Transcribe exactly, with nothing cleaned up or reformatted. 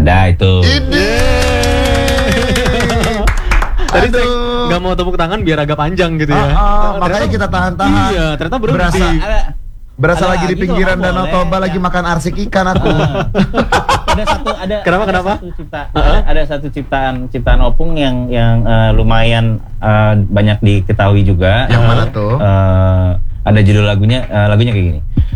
Ada itu. Tadi saya nggak mau tepuk tangan biar agak panjang gitu ya. Ah, ah, makanya kita tahan-tahan. Iya, ternyata berhenti. Berasa Ada, berasa ada lagi di lagi pinggiran tuh, Danau boleh, Toba ya. lagi makan arsik ikan aku. ada satu ada Kenapa, ada kenapa? satu cipta ada, ada satu ciptaan ciptaan Opung yang yang eh, lumayan eh, banyak diketahui juga. Yang mana tuh? Eh, ada judul lagunya eh, lagunya kayak gini.